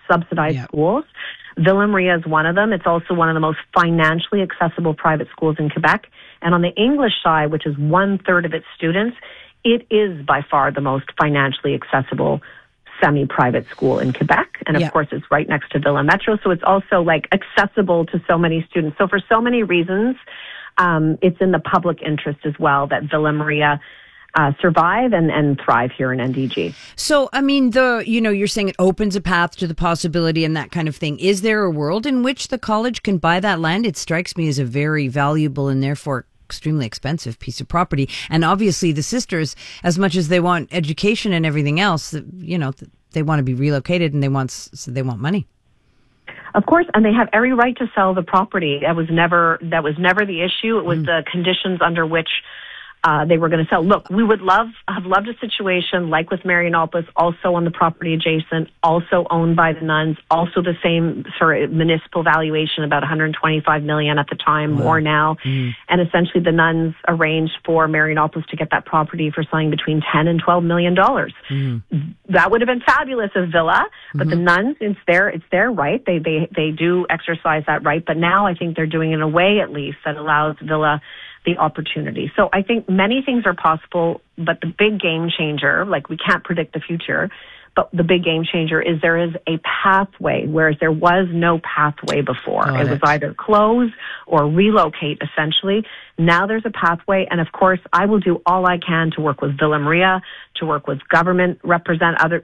subsidized schools. Villa Maria is one of them. It's also one of the most financially accessible private schools in Quebec. And on the English side, which is 1/3 of its students, it is by far the most financially accessible semi-private school in Quebec. And of course, it's right next to Villa Metro. So it's also like accessible to so many students. So for so many reasons, it's in the public interest as well that Villa Maria survive and thrive here in NDG. So, I mean, you're saying it opens a path to the possibility and that kind of thing. Is there a world in which the college can buy that land? It strikes me as a very valuable and therefore extremely expensive piece of property. And obviously the sisters, as much as they want education and everything else, they want to be relocated and they want money. Of course, and they have every right to sell the property. That was never the issue. It was the conditions under which they were going to sell. Look, we would have loved a situation like with Marianopolis, also on the property adjacent, also owned by the nuns, also the same municipal valuation, about $125 million at the time, more now. And essentially the nuns arranged for Marianopolis to get that property for selling between $10 and $12 million. That would have been fabulous as Villa, but the nuns, it's their right. They do exercise that right, but now I think they're doing it in a way at least that allows Villa the opportunity. So I think many things are possible, but the big game changer, like we can't predict the future, but the big game changer is there is a pathway, whereas there was no pathway before. It was either close or relocate, essentially. Now there's a pathway, and of course, I will do all I can to work with Villa Maria, to work with government representatives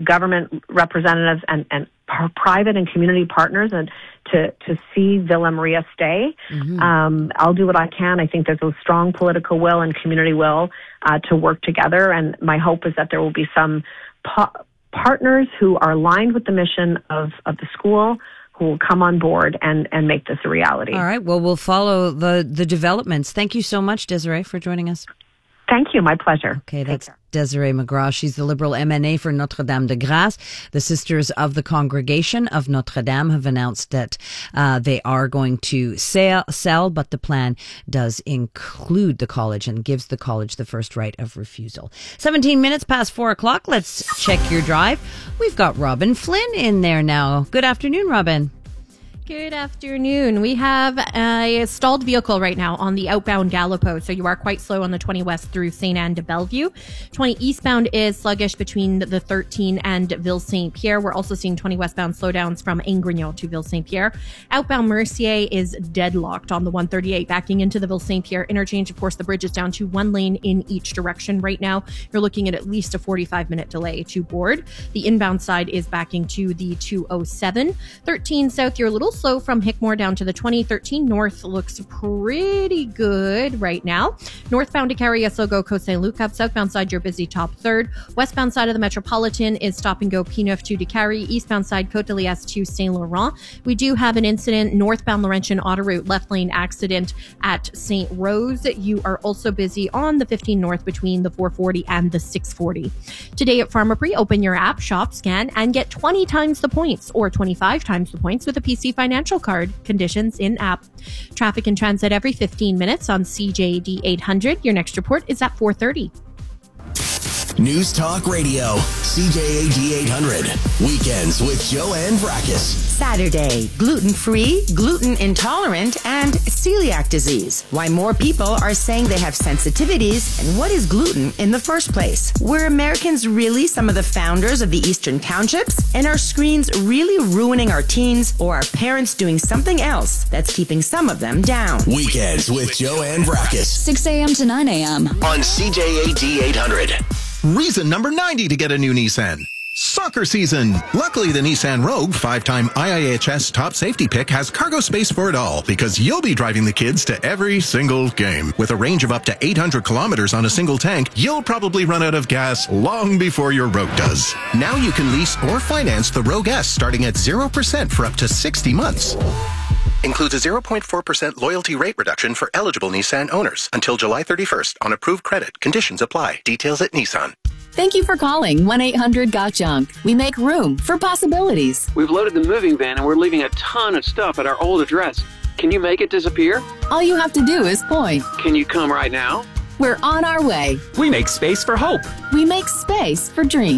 and private and community partners, and to see Villa Maria stay. I'll do what I can. I think there's a strong political will and community will to work together, and my hope is that there will be some partners who are aligned with the mission of the school who will come on board and make this a reality. All right. Well, we'll follow the developments. Thank you so much, Desiree, for joining us. Thank you. My pleasure. Okay, that's Desiree McGrath. She's the Liberal MNA for Notre-Dame-de-Grâce. The Sisters of the Congregation of Notre-Dame have announced that they are going to sell, but the plan does include the college and gives the college the first right of refusal. 17 minutes past 4 o'clock. Let's check your drive. We've got Robin Flynn in there now. Good afternoon, Robin. Good afternoon. We have a stalled vehicle right now on the outbound Gallipo, so you are quite slow on the 20 west through St. Anne de Bellevue. 20 eastbound is sluggish between the 13 and Ville St. Pierre. We're also seeing 20 westbound slowdowns from Ingrignon to Ville St. Pierre. Outbound Mercier is deadlocked on the 138 backing into the Ville St. Pierre interchange. Of course, the bridge is down to one lane in each direction right now. You're looking at least a 45-minute delay to board. The inbound side is backing to the 207. 13 south, you're a little slow from Hickmore down to the 2013 north looks pretty good right now. Northbound to Carrier-Silgo, Côte Saint-Luc up. Southbound side, you're busy top third. Westbound side of the Metropolitan is stop and go P9 to Décarie. Eastbound side, Côte de Liesse to Saint Laurent. We do have an incident, northbound Laurentian autoroute, left lane accident at St. Rose. You are also busy on the 15 north between the 440 and the 640. Today at Pharmaprix, open your app, shop, scan, and get 20 times the points or 25 times the points with a PC Financial card. Conditions in app. Traffic and transit every 15 minutes on CJAD 800. Your next report is at 4:30. News Talk Radio, CJAD 800. Weekends with Joanne Vrackus. Saturday, gluten-free, gluten-intolerant, and celiac disease. Why more people are saying they have sensitivities, and what is gluten in the first place? Were Americans really some of the founders of the Eastern Townships? And are screens really ruining our teens, or are parents doing something else that's keeping some of them down? Weekends with Joanne Vrackus. 6 a.m. to 9 a.m. on CJAD 800. Reason number 90 to get a new Nissan. Soccer season. Luckily, the Nissan Rogue, 5-time IIHS top safety pick, has cargo space for it all because you'll be driving the kids to every single game. With a range of up to 800 kilometers on a single tank, you'll probably run out of gas long before your Rogue does. Now you can lease or finance the Rogue S starting at 0% for up to 60 months. Includes a 0.4% loyalty rate reduction for eligible Nissan owners until July 31st on approved credit. Conditions apply. Details at Nissan. Thank you for calling 1-800-GOT-JUNK. We make room for possibilities. We've loaded the moving van and we're leaving a ton of stuff at our old address. Can you make it disappear? All you have to do is point. Can you come right now? We're on our way. We make space for hope. We make space for dreams. We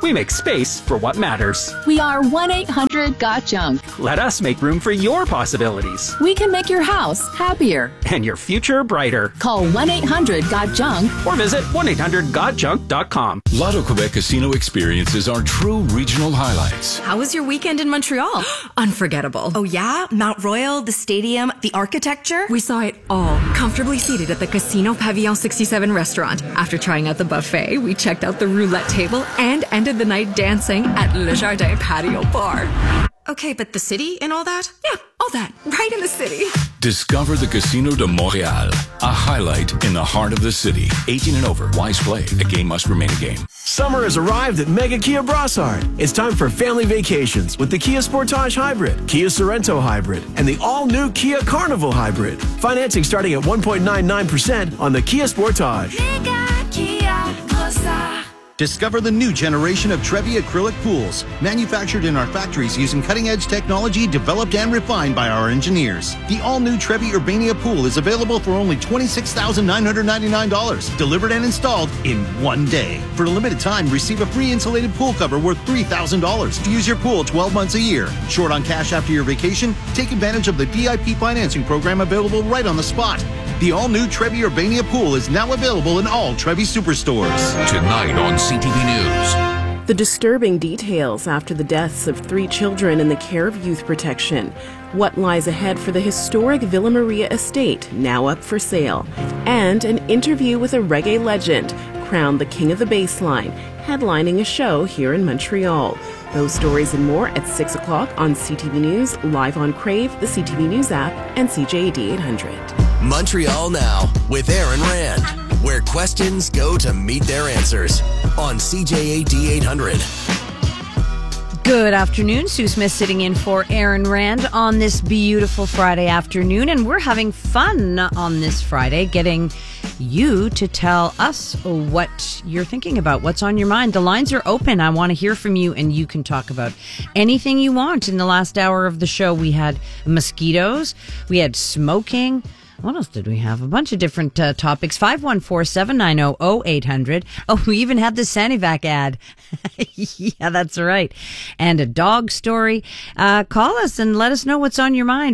We make space for what matters. We are 1-800-GOT-JUNK. Let us make room for your possibilities. We can make your house happier. And your future brighter. Call 1-800-GOT-JUNK. Or visit 1-800-GOT-JUNK.com. Lotto Quebec Casino experiences are true regional highlights. How was your weekend in Montreal? Unforgettable. Oh yeah? Mount Royal, the stadium, the architecture? We saw it all, comfortably seated at the Casino Pavillon 67 restaurant. After trying out the buffet, we checked out the roulette table and ended the night dancing at Le Jardin Patio Bar. Okay, but the city and all that? Yeah, all that. Right in the city. Discover the Casino de Montréal, a highlight in the heart of the city. 18 and over. Wise play. A game must remain a game. Summer has arrived at Mega Kia Brossard. It's time for family vacations with the Kia Sportage Hybrid, Kia Sorento Hybrid, and the all-new Kia Carnival Hybrid. Financing starting at 1.99% on the Kia Sportage. Mega Kia Brossard. Discover the new generation of Trevi acrylic pools, manufactured in our factories using cutting-edge technology developed and refined by our engineers. The all-new Trevi Urbania pool is available for only $26,999, delivered and installed in one day. For a limited time, receive a free insulated pool cover worth $3,000 to use your pool 12 months a year. Short on cash after your vacation? Take advantage of the DIP financing program available right on the spot. The all-new Trevi Urbania pool is now available in all Trevi superstores. Tonight on CTV News. The disturbing details after the deaths of 3 children in the care of youth protection. What lies ahead for the historic Villa Maria estate, now up for sale. And an interview with a reggae legend, crowned the king of the bassline, headlining a show here in Montreal. Those stories and more at 6 o'clock on CTV News, live on Crave, the CTV News app, and CJAD 800. Montreal Now with Aaron Rand, where questions go to meet their answers on CJAD 800. Good afternoon. Sue Smith sitting in for Aaron Rand on this beautiful Friday afternoon, and we're having fun on this Friday getting you to tell us what you're thinking about, what's on your mind. The lines are open. I want to hear from you, and you can talk about anything you want. In the last hour of the show, we had mosquitoes, we had smoking. What else did we have? A bunch of different topics. 514-790-0800. Oh, we even had the Sanivac ad. Yeah, that's right. And a dog story. Call us and let us know what's on your mind.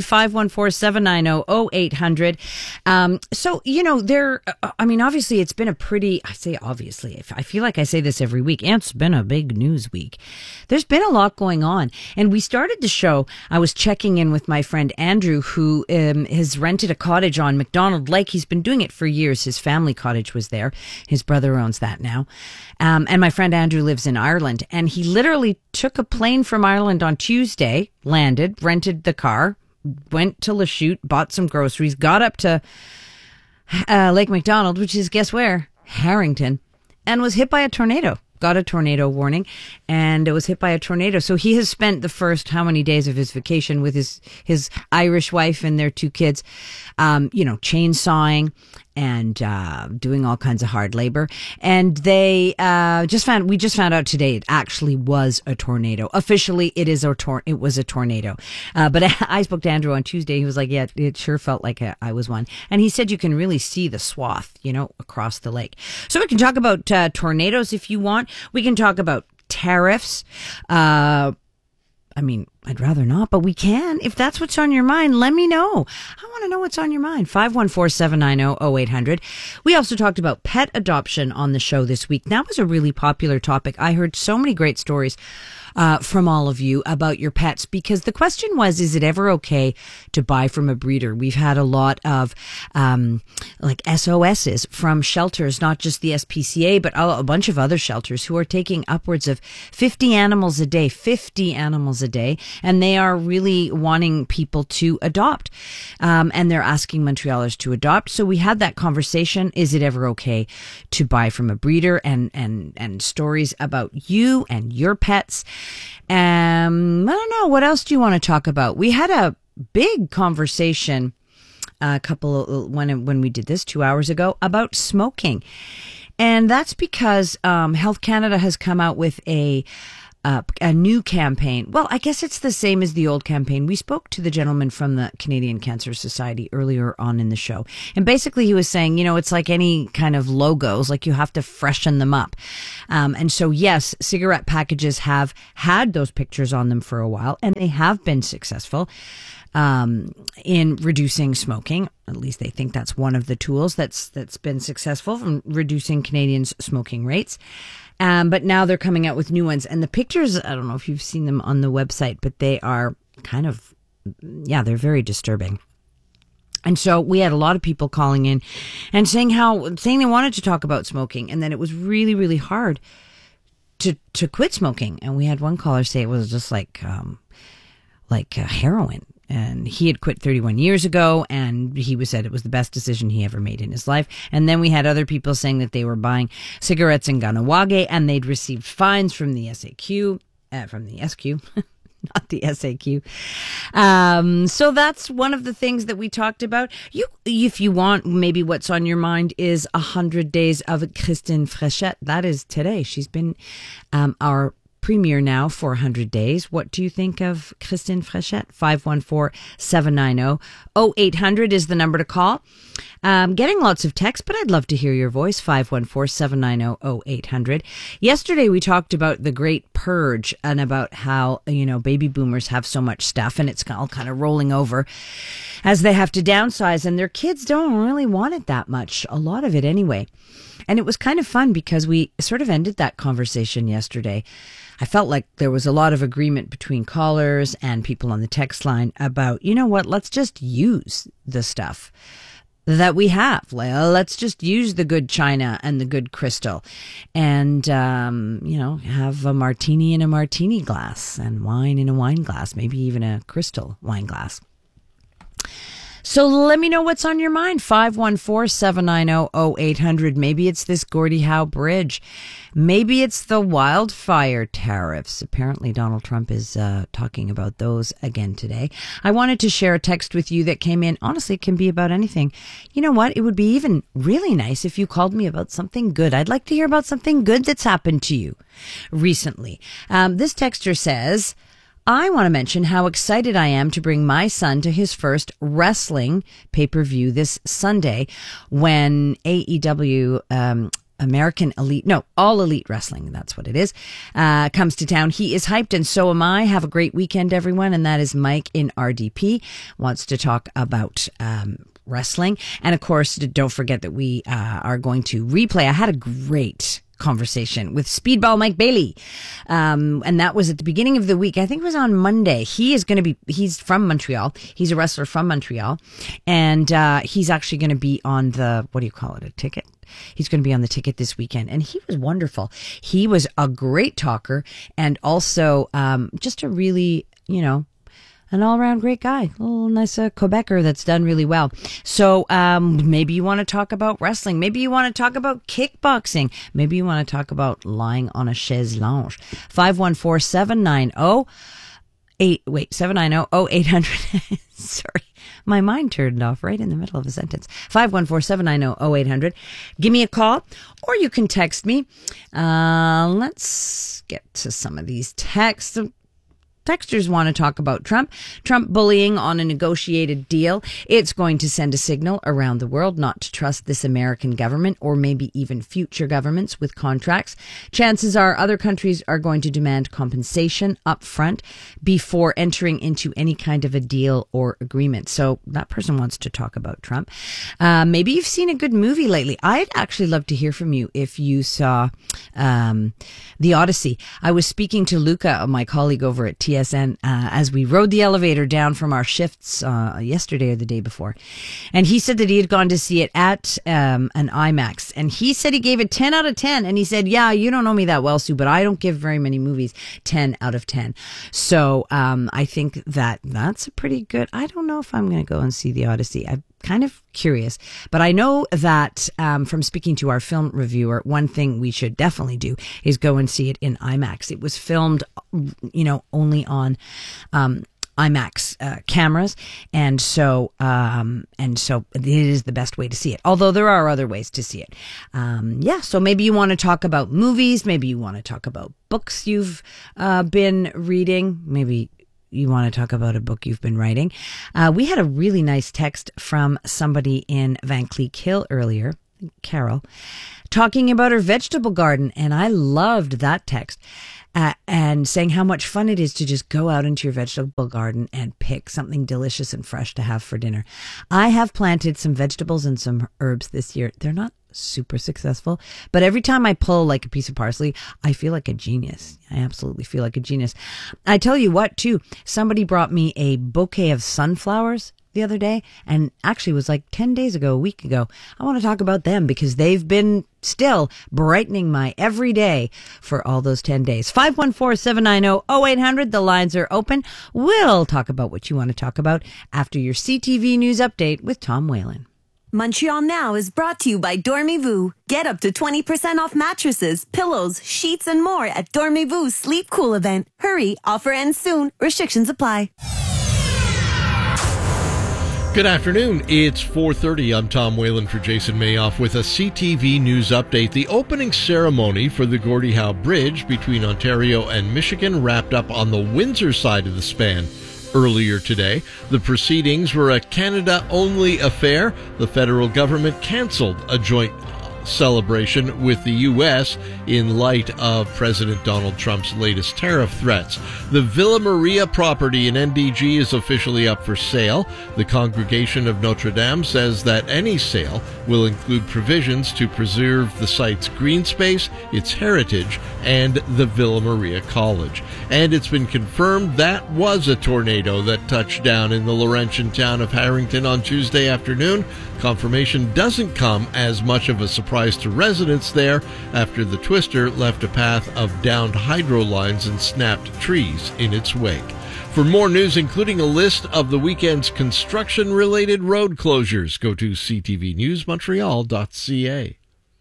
514-790-0800. So, you know, obviously it's been I say obviously, I feel like I say this every week. And it's been a big news week. There's been a lot going on. And we started the show, I was checking in with my friend Andrew, who has rented a cottage on McDonald Lake. He's been doing it for years. His family cottage was there. His brother owns that now. And my friend Andrew lives in Ireland. And he literally took a plane from Ireland on Tuesday, landed, rented the car, went to Lachute, bought some groceries, got up to Lake McDonald, which is, guess where? Harrington, and was hit by a tornado. Got a tornado warning, and it was hit by a tornado. So he has spent the first how many days of his vacation with his Irish wife and their 2 kids, chainsawing and doing all kinds of hard labor. And they we just found out today it actually was a tornado. Officially, it was a tornado. But I spoke to Andrew on Tuesday. He was like, yeah, it sure felt like I was one. And he said you can really see the swath, across the lake. So we can talk about tornadoes if you want. We can talk about tariffs. I'd rather not, but we can. If that's what's on your mind, let me know. I want to know what's on your mind. 514-790-0800. We also talked about pet adoption on the show this week. That was a really popular topic. I heard so many great stories from all of you about your pets, because the question was, is it ever okay to buy from a breeder? We've had a lot of SOSs from shelters, not just the SPCA, but a bunch of other shelters who are taking upwards of 50 animals a day, and they are really wanting people to adopt. And they're asking Montrealers to adopt. So we had that conversation. Is it ever okay to buy from a breeder? And stories about you and your pets. I don't know. What else do you want to talk about? We had a big conversation when we did this 2 hours ago about smoking. And that's because Health Canada has come out with a a new campaign. Well, I guess it's the same as the old campaign. We spoke to the gentleman from the Canadian Cancer Society earlier on in the show. And basically he was saying, it's like any kind of logos, like you have to freshen them up. And so, yes, cigarette packages have had those pictures on them for a while, and they have been successful in reducing smoking. At least they think that's one of the tools that's been successful in reducing Canadians' smoking rates. But now they're coming out with new ones. And the pictures, I don't know if you've seen them on the website, but they are kind of, they're very disturbing. And so we had a lot of people calling in and saying they wanted to talk about smoking, and that it was really, really hard to quit smoking. And we had one caller say it was just like heroin. And he had quit 31 years ago, and he said it was the best decision he ever made in his life. And then we had other people saying that they were buying cigarettes in Ganawage, and they'd received fines from the SQ, not the SAQ. So that's one of the things that we talked about. If you want, maybe what's on your mind is 100 Days of Christine Frechette. That is today. She's been our premier now for 100 days. What do you think of Christine Frechette? 514-790-0800 is the number to call. Getting lots of texts, but I'd love to hear your voice. 514-790-0800. Yesterday we talked about the Great Purge and about how, baby boomers have so much stuff and it's all kind of rolling over as they have to downsize, and their kids don't really want it that much. A lot of it anyway. And it was kind of fun because we sort of ended that conversation yesterday. I felt like there was a lot of agreement between callers and people on the text line about, let's just use the stuff that we have. Let's just use the good china and the good crystal and, have a martini in a martini glass and wine in a wine glass, maybe even a crystal wine glass. So let me know what's on your mind. 514-790-0800. Maybe it's this Gordie Howe Bridge. Maybe it's the wildfire tariffs. Apparently Donald Trump is talking about those again today. I wanted to share a text with you that came in. Honestly, it can be about anything. You know what? It would be even really nice if you called me about something good. I'd like to hear about something good that's happened to you recently. This texter says, I want to mention how excited I am to bring my son to his first wrestling pay-per-view this Sunday when AEW, All Elite Wrestling, that's what it is, comes to town. He is hyped and so am I. Have a great weekend, everyone. And that is Mike in RDP, wants to talk about wrestling. And of course, don't forget that we are going to replay. I had a great conversation with Speedball Mike Bailey. And that was at the beginning of the week. I think it was on Monday. He's from Montreal. He's a wrestler from Montreal. And he's actually going to be on the, a ticket? He's going to be on the ticket this weekend. And he was wonderful. He was a great talker and also just a really, an all-around great guy. A little nice Quebecer that's done really well. So maybe you want to talk about wrestling. Maybe you want to talk about kickboxing. Maybe you want to talk about lying on a chaise lounge. 514-790-0800. Sorry. My mind turned off right in the middle of a sentence. 514-790-0800. Give me a call or you can text me. Let's get to some of these texts. Texters want to talk about Trump bullying on a negotiated deal. It's going to send a signal around the world not to trust this American government or maybe even future governments with contracts. Chances are other countries are going to demand compensation up front before entering into any kind of a deal or agreement. So that person wants to talk about Trump. Maybe you've seen a good movie lately. I'd actually love to hear from you if you saw The Odyssey. I was speaking to Luca, my colleague over at TSN, as we rode the elevator down from our shifts yesterday or the day before. And he said that he had gone to see it at an IMAX. And he said he gave it 10 out of 10. And he said, yeah, you don't know me that well, Sue, but I don't give very many movies 10 out of 10. So I think that's a pretty good. I don't know if I'm going to go and see The Odyssey. I'm kind of curious, but I know that from speaking to our film reviewer, one thing we should definitely do is go and see it in IMAX. It was filmed, only on IMAX cameras, and so it is the best way to see it. Although there are other ways to see it. So maybe you want to talk about movies. Maybe you want to talk about books you've been reading. Maybe you want to talk about a book you've been writing. We had a really nice text from somebody in Van Cleek Hill earlier, Carol, talking about her vegetable garden, and I loved that text. And saying how much fun it is to just go out into your vegetable garden and pick something delicious and fresh to have for dinner. I have planted some vegetables and some herbs this year. They're not super successful, but every time I pull like a piece of parsley, I feel like a genius. I absolutely feel like a genius. I tell you what, too, somebody brought me a bouquet of sunflowers the other day, and actually it was like 10 days ago, a week ago. I want to talk about them because they've been still brightening my every day for all those 10 days. 514-790-0800. The lines are open. We'll talk about what you want to talk about after your CTV News Update with Tom Whalen. Montreal Now is brought to you by Dormez-vous. Get up to 20% off mattresses, pillows, sheets, and more at Dormez-vous Sleep Cool event. Hurry, offer ends soon. Restrictions apply. Good afternoon. It's 4:30. I'm Tom Whalen for Jason Mayoff with a CTV News Update. The opening ceremony for the Gordie Howe Bridge between Ontario and Michigan wrapped up on the Windsor side of the span earlier today. The proceedings were a Canada-only affair. The federal government canceled a joint celebration with the U.S. in light of President Donald Trump's latest tariff threats. The Villa Maria property in NDG is officially up for sale. The Congregation of Notre Dame says that any sale will include provisions to preserve the site's green space, its heritage, and the Villa Maria College. And it's been confirmed that was a tornado that touched down in the Laurentian town of Harrington on Tuesday afternoon. Confirmation doesn't come as much of a surprise to residents there after the twister left a path of downed hydro lines and snapped trees in its wake. For more news, including a list of the weekend's construction-related road closures, go to ctvnewsmontreal.ca.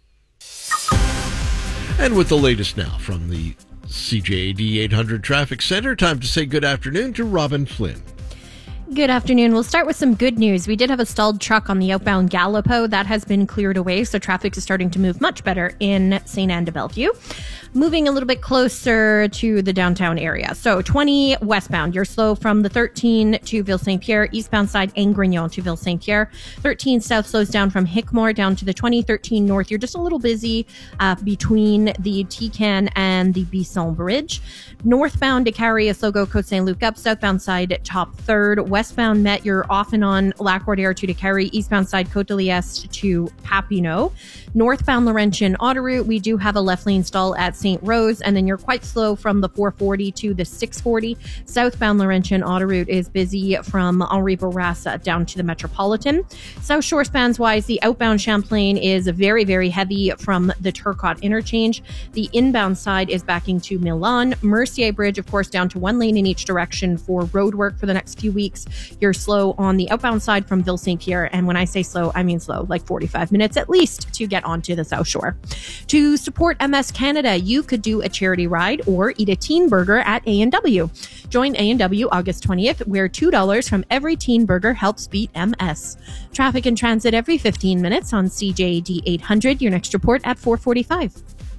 And with the latest now from the CJAD 800 Traffic Center, time to say good afternoon to Robin Flynn. Good afternoon. We'll start with some good news. We did have a stalled truck on the outbound Gallipo. That has been cleared away, so traffic is starting to move much better in St. Anne de Bellevue. Moving a little bit closer to the downtown area. So 20 westbound, you're slow from the 13 to Ville-Saint-Pierre, eastbound side Angrignon to Ville-Saint-Pierre. 13 south slows down from Hickmore down to the 20. 13 north, you're just a little busy between the Tican and the Bisson Bridge. Northbound Décarie, Ossogo, Côte-Saint-Luc up. Southbound side top third. Westbound Met, you're off and on Lac-Rodière to Décarie. Eastbound side Côte-de-l'Est to Papineau. Northbound Laurentian Autoroute, we do have a left lane stall at St. Rose, and then you're quite slow from the 440 to the 640. Southbound Laurentian Autoroute is busy from Henri Bourassa down to the Metropolitan. South Shore spans wise, the outbound Champlain is very, very heavy from the Turcotte interchange. The inbound side is backing to Milan. Mercier Bridge, of course, down to one lane in each direction for road work for the next few weeks. You're slow on the outbound side from Ville-Saint-Pierre, and when I say slow, I mean slow, like 45 minutes at least to get onto the South Shore. To support MS Canada, you could do a charity ride or eat a teen burger at A&W. Join A&W August 20th, where $2 from every teen burger helps beat MS. Traffic and transit every 15 minutes on CJAD 800. Your next report at 4:45.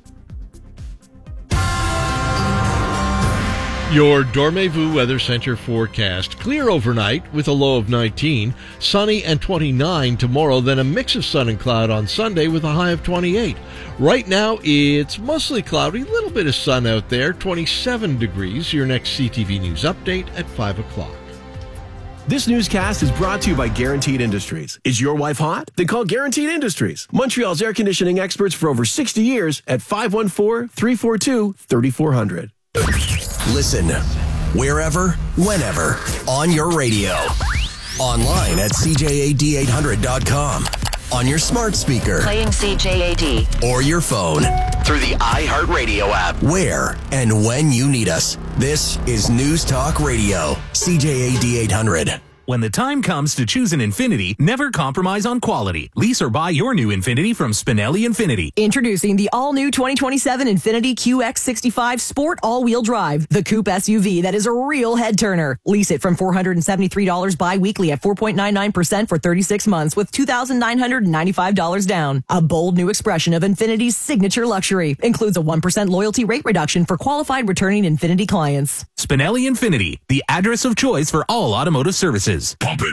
Your Dormez-vous Weather Center forecast. Clear overnight with a low of 19. Sunny and 29 tomorrow, then a mix of sun and cloud on Sunday with a high of 28. Right now, it's mostly cloudy, a little bit of sun out there, 27 degrees. Your next CTV News Update at 5 o'clock. This newscast is brought to you by Guaranteed Industries. Is your wife hot? Then call Guaranteed Industries. Montreal's air conditioning experts for over 60 years at 514-342-3400. Listen wherever, whenever, on your radio. Online at CJAD800.com. On your smart speaker. Playing CJAD. Or your phone. Through the iHeartRadio app. Where and when you need us. This is News Talk Radio. CJAD 800. When the time comes to choose an Infiniti, never compromise on quality. Lease or buy your new Infiniti from Spinelli Infiniti. Introducing the all-new 2027 Infiniti QX65 Sport all-wheel drive, the coupe SUV that is a real head-turner. Lease it from $473 bi-weekly at 4.99% for 36 months with $2,995 down. A bold new expression of Infiniti's signature luxury. Includes a 1% loyalty rate reduction for qualified returning Infiniti clients. Spinelli Infiniti, the address of choice for all automotive services. Pump it.